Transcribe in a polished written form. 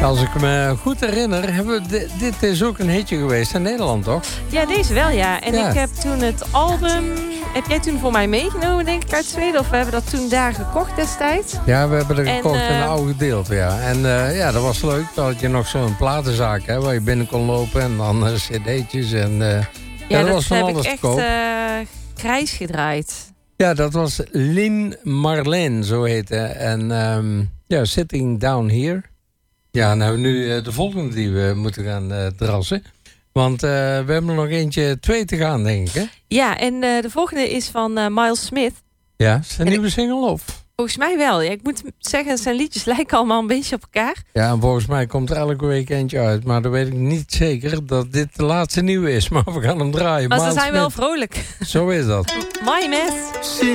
Als ik me goed herinner, dit is ook een hitje geweest in Nederland, toch? Ja, deze wel, ja. En Ja. ik heb toen het album... Heb jij toen voor mij meegenomen, denk ik, uit Zweden? Of we hebben dat toen daar gekocht destijds? Ja, we hebben er gekocht in En, een oude gedeelte, ja. En ja, dat was leuk. Dan had je nog zo'n platenzaak, hè, waar je binnen kon lopen. En dan cd'tjes en... Ja, dat dat was van heb ik alles te echt koop. grijs gedraaid. Ja, dat was Lynn Marleen, zo heette. En ja, Sitting Down Here. Ja, nou nu de volgende die we moeten gaan drassen. Want we hebben er nog eentje 2 te gaan, denk ik, hè? Ja, en de volgende is van Miles Smith. Ja, zijn nieuwe single of? Volgens mij wel. Ja, ik moet zeggen, zijn liedjes lijken allemaal een beetje op elkaar. Ja, en volgens mij komt er elke week eentje uit. Maar dan weet ik niet zeker dat dit de laatste nieuwe is. Maar we gaan hem draaien. Maar ze Miles zijn wel Smith. vrolijk. Zo is dat. My Mess.